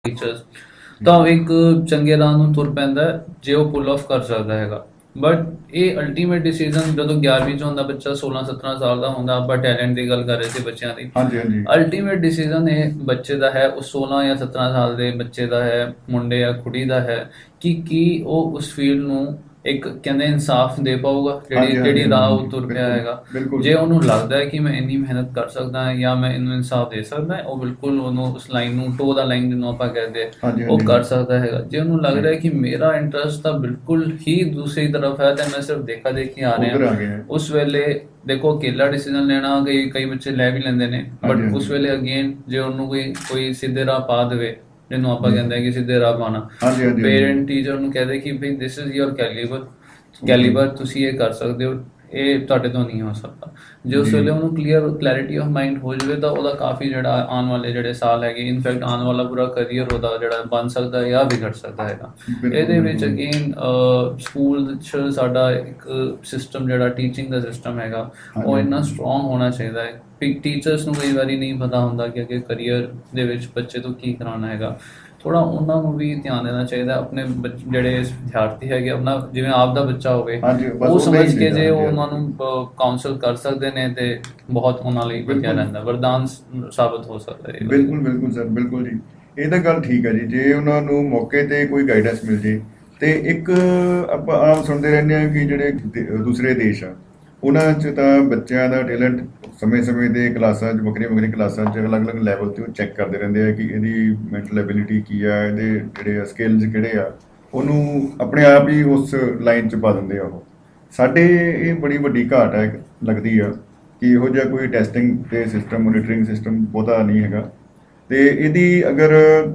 Teachers ਤਾਂ ਉਹ ਇੱਕ ਚੰਗੇ ਰਾਹ ਨੂੰ ਤੁਰ ਪੈਂਦਾ ਹੈ ਜੇ ਉਹ ਪੁੱਲ ਆਫ ਕਰ ਸਕਦਾ ਹੈਗਾ। ਬਟ ਇਹ ਅਲਟੀਮੇਟ ਡਿਸੀਜਨ ਜਦੋਂ 11ਵੀਂ ਚ ਹੁੰਦਾ ਬੱਚਾ 16-17 ਸਾਲ ਦਾ ਹੁੰਦਾ, ਆਪਾਂ ਟੈਲੈਂਟ ਦੀ ਗੱਲ ਕਰ ਰਹੇ ਸੀ ਬੱਚਿਆਂ ਦੀ। ਹਾਂਜੀ ਹਾਂਜੀ ਅਲਟੀਮੇਟ ਡਿਸੀਜਨ ਇਹ ਬੱਚੇ ਦਾ ਹੈ, ਉਹ 16 ਜਾਂ 17 ਸਾਲ ਦੇ ਬੱਚੇ ਦਾ ਹੈ, ਮੁੰਡੇ ਜਾਂ ਕੁੜੀ ਦਾ ਹੈ ਕਿ ਕੀ ਉਹ ਉਸ ਫੀਲਡ ਨੂੰ ਇੱਕ ਕਹਿੰਦੇ ਇਨਸਾਫ ਦੇ ਪਾਊਗਾ ਜਿਹੜੀ ਹਾਂਜੀ ਹਾਂਜੀ ਜਿਹੜੀ ਰਾਹ ਉਹ ਹਾਂਜੀ ਤੁਰ ਪਿਆ ਬਿਲਕੁਲ ਹੈਗਾ। ਬਿਲਕੁਲ ਜੇ ਉਹਨੂੰ ਲੱਗਦਾ ਹੈ ਕਿ ਮੈਂ ਇੰਨੀ ਮਿਹਨਤ ਕਰ ਸਕਦਾ ਹਾਂ ਜਾਂ ਮੈਂ ਇਹਨੂੰ ਇਨਸਾਫ ਦੇ ਸਕਦਾ ਹਾਂ, ਉਹ ਬਿਲਕੁਲ ਉਹਨੂੰ ਉਸ ਲਾਈਨ ਨੂੰ ਟੋ ਦਾ ਲਾਈਨ ਜਿਹਨੂੰ ਆਪਾਂ ਕਹਿੰਦੇ ਆ ਹਾਂਜੀ ਉਹ ਹਾਂਜੀ ਕਰ ਸਕਦਾ ਹੈਗਾ। ਜੇ ਉਹਨੂੰ ਲੱਗ ਜੀ ਰਿਹਾ ਹੈ ਕਿ ਮੇਰਾ ਇੰਟਰਸਟ ਤਾਂ ਬਿਲਕੁਲ ਹੀ ਦੂਸਰੀ ਤਰਫ ਹੈ ਤੇ ਮੈਂ ਸਿਰਫ ਦੇਖਾ ਦੇਖੀ ਆ ਰਿਹਾ, ਉਧਰ ਆ ਗਏ ਹੈ। ਉਸ ਵੇਲੇ ਦੇਖੋ ਅਕੇਲਾ ਡਿਸੀਜਨ ਲੈਣਾ ਕਈ ਕਈ ਬੱਚੇ ਲੈ ਵੀ ਲੈਂਦੇ ਨੇ, ਹਾਂਜੀ ਬਟ ਉਸ ਹਾਂਜੀ ਵੇਲੇ ਅਗੇਨ ਜੇ ਉਹਨੂੰ ਕੋਈ ਕੋਈ ਸਿੱਧੇ ਰਾਹ ਪਾ ਦੇਵੇ, ਜਿਹਨੂੰ ਆਪਾਂ ਜੀ ਕਹਿੰਦੇ ਆ ਕਿ ਸਿੱਧੇ ਰਾਹ ਪਾਣਾ, ਹਾਂਜੀ ਹਾਂਜੀ ਹਾਂਜੀ ਪੇਰੈਂਟ ਟੀਚਰ ਨੂੰ ਕਹਦੇ ਕਿ ਭਈ ਦਿਸ ਇਜ਼ ਯੋਰ ਕੈਲੀਬਰ, ਜੀ ਕੈਲੀਬਰ ਤੁਸੀਂ ਇਹ ਕਰ ਸਕਦੇ ਹੋ, ਇਹ ਤੁਹਾਡੇ ਤੋਂ ਨਹੀਂ ਹੋ ਸਕਦਾ। ਜੇ ਉਸ ਜੀ ਵੇਲੇ ਉਹਨੂੰ ਕਲੈਰਿਟੀ ਆਫ ਮਾਈਂਡ ਹੋ ਜਾਵੇ ਤਾਂ ਉਹਦਾ ਕਾਫੀ ਜਿਹੜਾ ਆਉਣ ਵਾਲੇ ਜਿਹੜੇ ਸਾਲ ਹੈਗੇ, ਇਨਫੈਕਟ ਆਉਣ ਵਾਲਾ ਪੂਰਾ ਕਰੀਅਰ ਉਹਦਾ ਜਿਹੜਾ ਬਣ ਸਕਦਾ ਜਾਂ ਵਿਗੜ ਸਕਦਾ ਹੈਗਾ। ਬਿਲਕੁਲ ਇਹਦੇ ਵਿੱਚ ਬਿਲਕੁਲ ਅਗੇਨ ਸਕੂਲ 'ਚ ਸਾਡਾ ਇੱਕ ਸਿਸਟਮ ਜਿਹੜਾ ਟੀਚਿੰਗ ਦਾ ਸਿਸਟਮ ਹੈਗਾ ਹਾਂਜੀ ਉਹ ਇੰਨਾ ਹਾਂਜੀ ਸਟਰੋਂਗ ਹੋਣਾ ਚਾਹੀਦਾ ਹੈ। ਟੀਚਰਸ ਨੂੰ ਕਈ ਵਾਰੀ ਨਹੀਂ ਪਤਾ ਹੁੰਦਾ ਕਿ ਅੱਗੇ ਕਰੀਅਰ ਦੇ ਵਿੱਚ ਬੱਚੇ ਤੋਂ ਕੀ ਕਰਾਉਣਾ ਹੈਗਾ। ਥੋੜਾ ਉਹਨਾਂ ਨੂੰ ਵੀ ਧਿਆਨ ਦੇਣਾ ਚਾਹੀਦਾ, ਆਪਣੇ ਜਿਹੜੇ ਵਿਦਿਆਰਥੀ ਹੈਗੇ ਆਪਣਾ ਜਿਵੇਂ ਆਪ ਦਾ ਬੱਚਾ ਹੋਵੇ ਹਾਂਜੀ ਬਸ ਉਹ ਉਹਦਾ ਹੀ ਸਮਝ ਕੇ ਚਾਹੀਦਾ ਜੇ ਉਹ ਹਾਂਜੀ ਉਹਨਾਂ ਹਾਂਜੀ ਨੂੰ ਕਾਉਂਸਲ ਕਰ ਸਕਦੇ ਨੇ ਤੇ ਬਹੁਤ ਉਹਨਾਂ ਲਈ ਵਧੀਆ ਬਿਲਕੁਲ ਰਹਿੰਦਾ, ਵਰਦਾਨ ਸਾਬਤ ਹੋ ਸਕਦਾ ਹੈ ਇਹ ਵਾਲੀ ਬਿਲਕੁਲ ਬਿਲਕੁਲ ਸਰ ਬਿਲਕੁਲ ਜੀ। ਇਹ ਤਾਂ ਗੱਲ ਠੀਕ ਹੈ ਜੀ, ਜੇ ਉਹਨਾਂ ਨੂੰ ਮੌਕੇ ਤੇ ਕੋਈ ਗਾਈਡੈਂਸ ਮਿਲ ਜੇ। ਤੇ ਇੱਕ ਆਪਾਂ ਆਮ ਸੁਣਦੇ ਰਹਿੰਦੇ ਹਾਂ ਕਿ ਜਿਹੜੇ ਦੂਸਰੇ ਦੇਸ਼ ਆ ਉਹਨਾਂ 'ਚ ਤਾਂ ਬੱਚਿਆਂ ਦਾ ਟੈਲੈਂਟ ਸਮੇਂ-ਸਮੇਂ ਦੇ ਕਲਾਸਾਂ 'ਚ ਵੱਖਰੀਆਂ ਕਲਾਸਾਂ 'ਚ ਅਲੱਗ-ਅਲੱਗ ਲੈਵਲ ਤੇ ਉਹ ਚੈੱਕ ਕਰਦੇ ਰਹਿੰਦੇ ਆ ਕਿ ਇਹਦੀ ਮੈਂਟਲ ਐਬਿਲਿਟੀ ਕੀ ਆ, ਇਹਦੇ ਜਿਹੜੇ ਆ ਸਕਿੱਲਸ ਕਿਹੜੇ ਆ, ਉਹਨੂੰ ਆਪਣੇ ਆਪ ਹੀ ਉਸ ਲਾਈਨ 'ਚ ਪਾ ਦਿੰਦੇ ਆ ਉਹ। ਸਾਡੇ ਇਹ ਬੜੀ ਵੱਡੀ ਘਾਟ ਹੈ ਲੱਗਦੀ ਆ ਕਿ ਇਹੋ ਜਿਹਾ ਕੋਈ ਟੈਸਟਿੰਗ ਤੇ ਸਿਸਟਮ ਮੋਨੀਟਰਿੰਗ ਸਿਸਟਮ ਬਹੁਤਾ ਨਹੀਂ ਹੈਗਾ। ਤੇ ਇਹਦੀ ਅਗਰ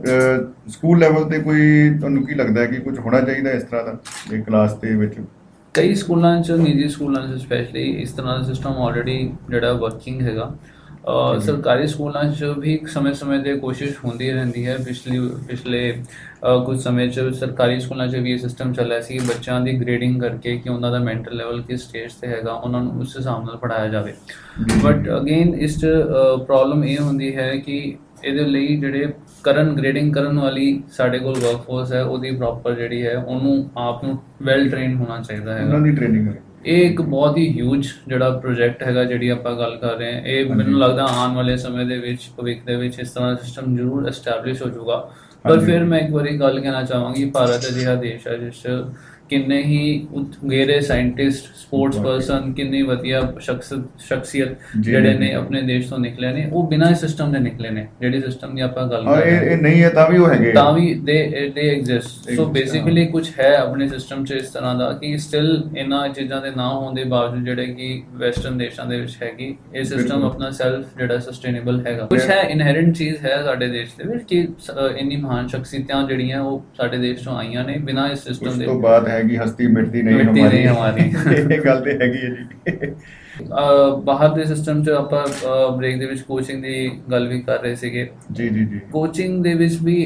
ਸਕੂਲ ਲੈਵਲ ਤੇ ਕੋਈ ਤੁਹਾਨੂੰ ਕੀ ਲੱਗਦਾ ਹੈ ਕਿ ਕੁਝ ਹੋਣਾ ਚਾਹੀਦਾ ਇਸ ਤਰ੍ਹਾਂ ਦਾ ਇਹ ਕਲਾਸ ਦੇ ਵਿੱਚ? ਕਈ ਸਕੂਲਾਂ 'ਚ, ਨਿੱਜੀ ਸਕੂਲਾਂ 'ਚ ਸਪੈਸ਼ਲੀ ਇਸ ਤਰ੍ਹਾਂ ਦਾ ਸਿਸਟਮ ਆਲਰੇਡੀ ਜਿਹੜਾ ਵਰਕਿੰਗ ਹੈਗਾ। ਜੀ ਜੀ ਸਰਕਾਰੀ ਸਕੂਲਾਂ 'ਚ ਵੀ ਸਮੇਂ-ਸਮੇਂ 'ਤੇ ਕੋਸ਼ਿਸ਼ ਹੁੰਦੀ ਰਹਿੰਦੀ ਹੈ। ਪਿਛਲੇ ਕੁਝ ਸਮੇਂ 'ਚ ਸਰਕਾਰੀ ਸਕੂਲਾਂ 'ਚ ਵੀ ਇਹ ਸਿਸਟਮ ਚੱਲਿਆ ਸੀ ਬੱਚਿਆਂ ਦੀ ਗ੍ਰੇਡਿੰਗ ਕਰਕੇ ਕਿ ਉਹਨਾਂ ਦਾ ਮੈਂਟਲ ਲੈਵਲ ਕਿਸ ਸਟੇਜ 'ਤੇ ਹੈਗਾ, ਉਹਨਾਂ ਨੂੰ ਉਸ ਹਿਸਾਬ ਨਾਲ ਪੜ੍ਹਾਇਆ ਜਾਵੇ। ਜੀ ਜੀ ਬਟ ਅਗੇਨ ਇਸ 'ਚ ਪ੍ਰੋਬਲਮ ਇਹ ਹੁੰਦੀ ਹੈ ਕਿ ਇਹਦੇ ਲਈ ਜਿਹੜੇ ਗ੍ਰੇਡਿੰਗ ਕਰਨ ਵਾਲੀ ਸਾਡੇ ਕੋਲ ਵਰਕਫੋਰਸ ਹੈ ਉਹਦੀ ਪ੍ਰੋਪਰ ਜਿਹੜੀ ਹੈ ਉਹਨੂੰ ਆਪ ਨੂੰ ਵੈਲ ਟ੍ਰੇਨ ਹੋਣਾ ਚਾਹੀਦਾ ਉਹਨਾਂ ਹੈਗਾ। ਦੀ ਟ੍ਰੇਨਿੰਗ ਹੈ ਇਹ ਇੱਕ ਬਹੁਤ ਹੀ ਹਿਊਜ ਜਿਹੜਾ ਪ੍ਰੋਜੈਕਟ ਹੈਗਾ ਜਿਹੜੀ ਆਪਾਂ ਗੱਲ ਕਰ ਰਹੇ ਹਾਂ, ਇਹ ਹਾਂਜੀ ਮੈਨੂੰ ਲੱਗਦਾ ਆਉਣ ਵਾਲੇ ਸਮੇਂ ਦੇ ਵਿੱਚ ਭਵਿੱਖ ਦੇ ਵਿੱਚ ਇਸ ਤਰ੍ਹਾਂ ਦਾ ਸਿਸਟਮ ਜ਼ਰੂਰ ਐਸਟੈਬਲਿਸ਼ ਹੋ ਜਾਊਗਾ। ਪਰ ਹਾਂਜੀ ਫਿਰ ਹਾਂਜੀ ਮੈਂ ਇੱਕ ਵਾਰੀ ਗੱਲ ਕਹਿਣਾ ਚਾਹਾਂਗੀ, ਭਾਰਤ ਅਜਿਹਾ ਦੇਸ਼ ਹੈ ਜਿਸ 'ਚ ਕਿੰਨੇ ਹੀ ਉਗੇਰੇ ਸਾਇੰਟਿਸਟ, ਸਪੋਰਟਸ ਵਾਕਈ ਪਰਸਨ, ਕਿੰਨੀ ਵਧੀਆ ਸ਼ਖਸੀਅਤ ਜੀ ਜੀ ਜਿਹੜੇ ਜੀ ਨੇ ਆਪਣੇ ਦੇਸ਼ ਤੋਂ ਨਿਕਲੇ ਨੇ, ਉਹ ਬਿਨਾਂ ਇਸ ਸਿਸਟਮ ਦੇ ਨਿਕਲੇ ਨੇ। ਜਿਹੜੀ ਸਿਸਟਮ ਦੀ ਆਪਾਂ ਗੱਲ ਹਾਂ ਕਰ ਰਹੇ ਹਾਂ ਇਹ ਨਹੀਂ ਹੈ ਤਾਂ ਵੀ ਉਹ ਹੈਗੇ ਆ ਤਾਂ ਵੀ ਦੇ ਐਗਜ਼ਿਸਟ। ਸੋ exist, ਹਾਂ ਬੇਸਿਕਲੀ ਕੁਝ ਹੈ ਆਪਣੇ ਸਿਸਟਮ 'ਚ ਇਸ ਤਰ੍ਹਾਂ ਦਾ ਕਿ ਸਟਿਲ ਇਹਨਾਂ ਚੀਜ਼ਾਂ ਦੇ ਨਾ ਹੋਣ ਦੇ ਬਾਵਜੂਦ ਜਿਹੜੇ ਕਿ ਵੈਸਟਰਨ ਦੇਸ਼ਾਂ ਦੇ ਵਿੱਚ ਹੈਗੀ ਇਹ ਸਿਸਟਮ ਬਿਲਕੁਲ ਆਪਣਾ ਸੈਲਫ ਜਿਹੜਾ ਸਸਟੇਨੇਬਲ ਹੈਗਾ। ਕੁਝ ਹੈ ਇਨਹੈਰੈਂਟ ਚੀਜ਼ ਹੈ ਸਾਡੇ ਦੇਸ਼ ਦੇ ਵਿੱਚ ਕਿ ਇੰਨੀ ਮਹਾਨ ਸ਼ਖਸੀਅਤਾਂ ਜਿਹੜੀਆਂ ਉਹ ਸਾਡੇ ਦੇਸ਼ ਤੋਂ ਆਈਆਂ ਨੇ, ਬਿਨਾਂ ਇਸ ਉਸ ਸਿਸਟਮ ਦੇ ਤੋਂ ਬਾਅਦ ਹੈਗੀ ਹਸਤੀ ਮਿਟਦੀ ਨਹੀਂ ਮਿੱਟੀ ਹਮਾਰੀ ਨਹੀਂ ਹਮਾਰੀ। ਇਹ ਗੱਲ ਤੇ ਹੈਗੀ ਹੈ ਜੀ ਬਾਹਰ ਦੇ ਸਿਸਟਮ 'ਚ ਆਪਾਂ ਬ੍ਰੇਕ ਦੇ ਵਿੱਚ ਕੋਚਿੰਗ ਦੀ ਗੱਲ ਵੀ ਕਰ ਰਹੇ ਸੀਗੇ। ਜੀ ਜੀ ਜੀ ਕੋਚਿੰਗ ਦੇ ਵਿੱਚ ਵੀ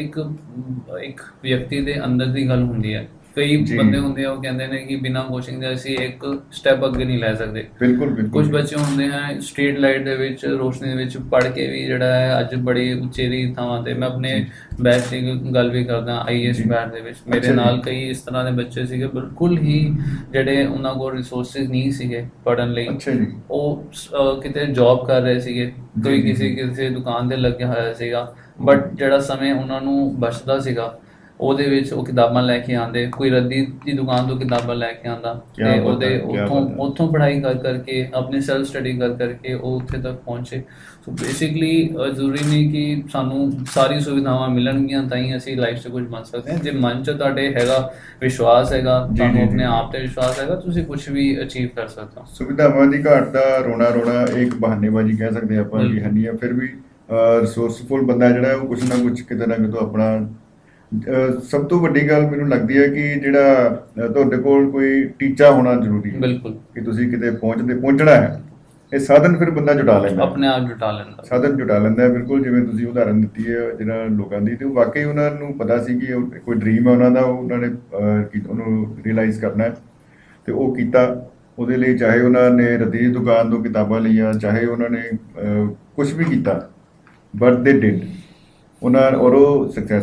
ਇੱਕ ਵਿਅਕਤੀ ਦੇ ਅੰਦਰ ਦੀ ਗੱਲ ਹੁੰਦੀ ਹੈ। ਕਈ ਜੀ ਬੰਦੇ ਹੁੰਦੇ ਆ ਉਹ ਕਹਿੰਦੇ ਨੇ ਕਿ ਬਿਨਾਂ ਕੋਚਿੰਗ ਦੇ ਅਸੀਂ ਇੱਕ ਸਟੈਪ ਅੱਗੇ ਨਹੀਂ ਲੈ ਸਕਦੇ। ਬਿਲਕੁਲ ਬਿਲਕੁਲ ਕੁਝ ਜੀ। ਬੱਚੇ ਹੁੰਦੇ ਹੈ ਸਟਰੀਟ ਲਾਈਟ ਦੇ ਵਿੱਚ, ਰੋਸ਼ਨੀ ਦੇ ਵਿੱਚ ਪੜ੍ਹ ਕੇ ਵੀ ਜਿਹੜਾ ਹੈ ਅੱਜ ਬੜੀ ਉਚੇਰੀ ਥਾਵਾਂ ਤੇ, ਮੈਂ ਆਪਣੇ ਜੀ ਬੈਚ ਦੀ ਗੱਲ ਵੀ ਕਰਦਾ ਆਈਏਐਸ ਜੀ ਬੈਚ ਦੇ ਵਿੱਚ ਮੇਰੇ ਅੱਛਾ ਜੀ ਨਾਲ ਕਈ ਇਸ ਤਰ੍ਹਾਂ ਦੇ ਬੱਚੇ ਸੀਗੇ ਬਿਲਕੁਲ ਹੀ ਜਿਹੜੇ ਉਹਨਾਂ ਕੋਲ ਰਿਸੋਰਸਿਸ ਨਹੀਂ ਸੀਗੇ ਪੜ੍ਹਨ ਲਈ। ਅੱਛਾ ਜੀ ਉਹ ਕਿਤੇ ਜੌਬ ਕਰ ਰਹੇ ਸੀਗੇ, ਕੋਈ ਜੀ ਜੀ ਕਿਸੇ ਦੁਕਾਨ ਤੇ ਲੱਗਿਆ ਹੋਇਆ ਸੀਗਾ, ਬਟ ਜਿਹੜਾ ਸਮੇਂ ਉਹਨਾਂ ਨੂੰ ਬਚਦਾ ਸੀਗਾ ਉਹਦੇ ਵਿੱਚ ਉਹ ਕਿਤਾਬਾਂ ਲੈ ਕੇ ਆਉਂਦੇ, ਕੋਈ ਰੱਦੀ ਦੀ ਦੁਕਾਨ ਤੋਂ ਕਿਤਾਬਾਂ ਲੈ ਕੇ ਆਉਂਦਾ ਕਿਆ ਤੇ ਬਾਤ ਉਹਦੇ ਹੈ ਕਿਆ ਬਾਤ ਹੈ ਉੱਥੋਂ ਪੜ੍ਹਾਈ ਕਰ ਕਰਕੇ ਆਪਣੀ ਸੈਲਫ ਸਟੱਡੀ ਕਰ ਕਰਕੇ ਉਹ ਉੱਥੇ ਤੱਕ ਪਹੁੰਚੇ। ਸੋ ਬੇਸਿਕਲੀ ਜ਼ਰੂਰੀ ਨਹੀਂ ਕਿ ਸਾਨੂੰ ਸਾਰੀ ਸੁਵਿਧਾਵਾਂ ਮਿਲਣਗੀਆਂ ਤਾਂ ਹੀ ਅਸੀਂ ਲਾਈਫ 'ਚ ਕੁਝ ਬਣ ਸਕਦੇ ਹਾਂ। ਜੇ ਮਨ 'ਚ ਤੁਹਾਡੇ ਹੈਗਾ ਵਿਸ਼ਵਾਸ ਹੈਗਾ, ਜੀ ਤੁਹਾਨੂੰ ਜੀ ਆਪਣੇ ਜੀ ਆਪ ਤੇ ਵਿਸ਼ਵਾਸ ਹੈਗਾ, ਤੁਸੀਂ ਕੁਝ ਵੀ ਅਚੀਵ ਕਰ ਸਕਦੇ ਹੋ। ਸੁਵਿਧਾਵਾਂ ਦੀ ਘਾਟ ਦਾ ਰੋਣਾ ਇਹ ਇੱਕ ਬਹਾਨੇਬਾਜ਼ੀ ਕਹਿ ਸਕਦੇ ਆਪਾਂ ਕਿ ਬਿਲਕੁਲ ਹੈਨੀ ਆ, ਫਿਰ ਵੀ ਰਿਸੋਰਸਫੁਲ ਬੰਦਾ ਜਿਹੜਾ ਉਹ ਕੁਛ ਨਾ ਕੁਛ ਕਿਤੇ ਨਾ ਕਿਤੇ ਆਪਣਾ ਸਭ ਤੋਂ ਵੱਡੀ ਗੱਲ ਮੈਨੂੰ ਲੱਗਦੀ ਹੈ ਕਿ ਜਿਹੜਾ ਤੁਹਾਡੇ ਕੋਲ ਕੋਈ ਟੀਚਾ ਹੋਣਾ ਜ਼ਰੂਰੀ ਹੈ ਬਿਲਕੁਲ ਕਿ ਤੁਸੀਂ ਕਿਤੇ ਪਹੁੰਚਣਾ ਹੈ। ਇਹ ਸਾਧਨ ਫਿਰ ਬੰਦਾ ਜੁਟਾ ਲੈਂਦਾ ਹੈ, ਆਪਣੇ ਆਪ ਜੁਟਾ ਲੈਂਦਾ। ਸਾਧਨ ਜੁਟਾ ਲੈਂਦਾ ਹੈ। ਬਿਲਕੁਲ ਜਿਵੇਂ ਤੁਸੀਂ ਉਦਾਹਰਨ ਦਿੱਤੀ ਹੈ ਜਿਹੜਾ ਲੋਕਾਂ ਦੀ, ਤੇ ਉਹ ਵਾਕਈ ਉਹਨਾਂ ਨੂੰ ਪਤਾ ਸੀ ਕਿ ਕੋਈ ਡ੍ਰੀਮ ਹੈ ਉਹਨਾਂ ਦਾ, ਉਹਨਾਂ ਨੇ ਉਹਨੂੰ ਰਿਅਲਾਈਜ਼ ਕਰਨਾ ਹੈ ਤੇ ਉਹ ਕੀਤਾ। ਉਹਦੇ ਲਈ ਚਾਹੇ ਉਹਨਾਂ ਨੇ ਰੱਦੀ ਦੀ ਦੁਕਾਨ ਤੋਂ ਕਿਤਾਬਾਂ ਲਈਆਂ, ਚਾਹੇ ਉਹਨਾਂ ਨੇ ਕੁਝ ਵੀ ਕੀਤਾ, ਬਟ ਦੇ ਡਿਡ। ਉਹਨਾਂ ਔਰ ਉਹ ਸਕਸੈਸ